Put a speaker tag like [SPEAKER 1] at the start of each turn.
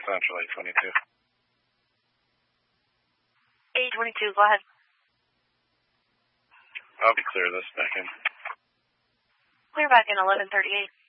[SPEAKER 1] Central 822.
[SPEAKER 2] 822, go ahead.
[SPEAKER 1] I'll be clear this back in.
[SPEAKER 2] Clear back in 1138.